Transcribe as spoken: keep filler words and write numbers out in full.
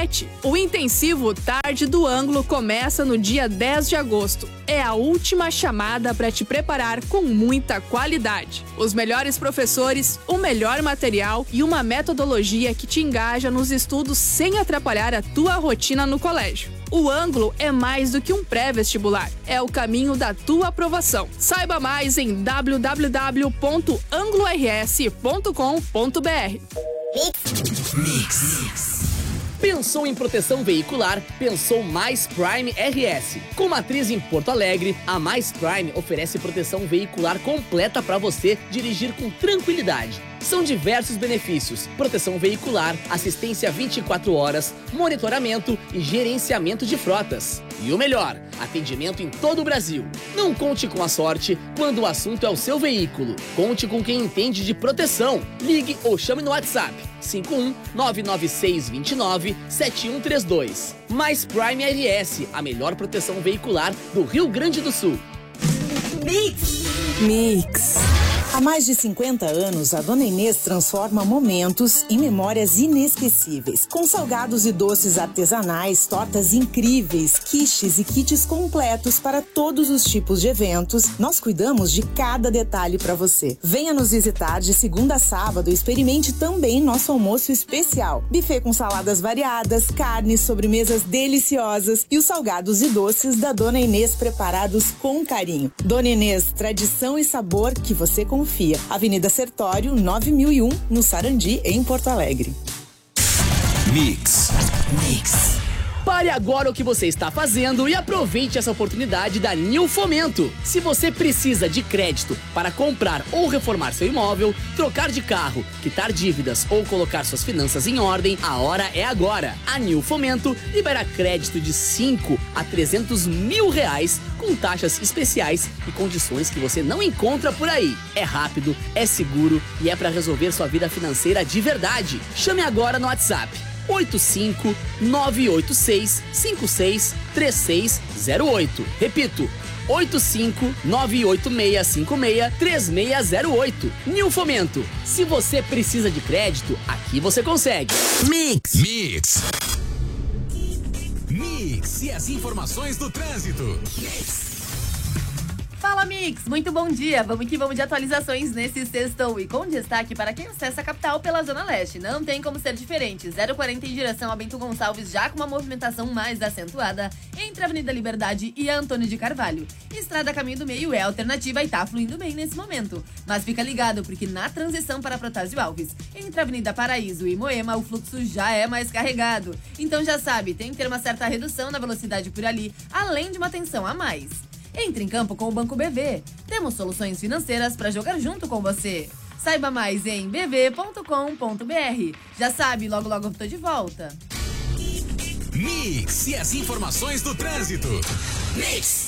promete. O intensivo Tarde do Ângulo começa no dia dez de agosto. É a última chamada para te preparar com muita qualidade. Os melhores professores, o melhor material e uma metodologia que te engaja nos estudos sem atrapalhar a tua rotina no colégio. O Ângulo é mais do que um pré-vestibular, é o caminho da tua aprovação. Saiba mais em w w w ponto anglo r s ponto com ponto b r. Mix. Pensou em proteção veicular? Pensou Mais Prime R S. Com matriz em Porto Alegre, a Mais Prime oferece proteção veicular completa para você dirigir com tranquilidade. São diversos benefícios: proteção veicular, assistência vinte e quatro horas, monitoramento e gerenciamento de frotas. E o melhor, atendimento em todo o Brasil. Não conte com a sorte quando o assunto é o seu veículo. Conte com quem entende de proteção. Ligue ou chame no WhatsApp cinco um nove nove seis dois nove sete um três dois. Mais Prime R S, a melhor proteção veicular do Rio Grande do Sul. Mix. Mix. Há mais de cinquenta anos, a Dona Inês transforma momentos em memórias inesquecíveis. Com salgados e doces artesanais, tortas incríveis, quiches e kits completos para todos os tipos de eventos, nós cuidamos de cada detalhe para você. Venha nos visitar de segunda a sábado e experimente também nosso almoço especial. Buffet com saladas variadas, carnes, sobremesas deliciosas e os salgados e doces da Dona Inês preparados com carinho. Dona Inês, tradição e sabor que você confia. Confia. Avenida Sertório, nove mil e um, no Sarandi, em Porto Alegre. Mix. Mix. Pare agora o que você está fazendo e aproveite essa oportunidade da Nil Fomento. Se você precisa de crédito para comprar ou reformar seu imóvel, trocar de carro, quitar dívidas ou colocar suas finanças em ordem, a hora é agora. A Nil Fomento libera crédito de cinco a trezentos mil reais com taxas especiais e condições que você não encontra por aí. É rápido, é seguro e é para resolver sua vida financeira de verdade. Chame agora no WhatsApp oito cinco nove oito seis cinco seis três seis zero oito. Repito, oito cinco nove oito seis cinco seis três seis zero oito. Nil Fomento. Se você precisa de crédito, aqui você consegue. Mix. Mix. Mix e as informações do trânsito. Fala, Mix! Muito bom dia! Vamos que vamos de atualizações nesse sextou e com destaque para quem acessa a capital pela Zona Leste. Não tem como ser diferente. zero quarenta em direção a Bento Gonçalves, já com uma movimentação mais acentuada entre a Avenida Liberdade e a Antônio de Carvalho. Estrada Caminho do Meio é alternativa e tá fluindo bem nesse momento. Mas fica ligado, porque na transição para Protásio Alves, entre a Avenida Paraíso e Moema, o fluxo já é mais carregado. Então já sabe, tem que ter uma certa redução na velocidade por ali, além de uma atenção a mais. Entre em campo com o Banco B V. Temos soluções financeiras para jogar junto com você. Saiba mais em b v ponto com ponto b r. Já sabe, logo logo eu tô de volta. Mix e as informações do trânsito. Mix.